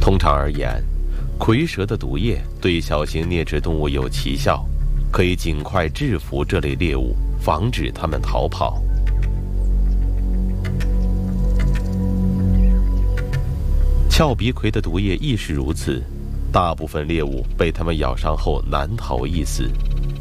通常而言，蝰蛇的毒液对小型啮齿动物有奇效，可以尽快制服这类猎物，防止它们逃跑。鞘鼻蝰的毒液亦是如此，大部分猎物被它们咬伤后难逃一死。